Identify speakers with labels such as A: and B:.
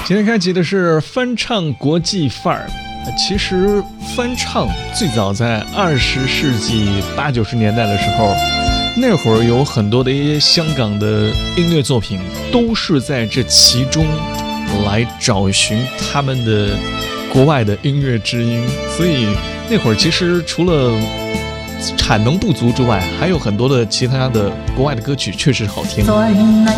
A: 今天开启的是翻唱国际范儿。其实翻唱最早在20世纪80、90年代的时候，那会儿有很多的一些香港的音乐作品都是在这其中来找寻他们的国外的音乐知音，所以那会儿其实除了产能不足之外，还有很多的其他的国外的歌曲确实好听。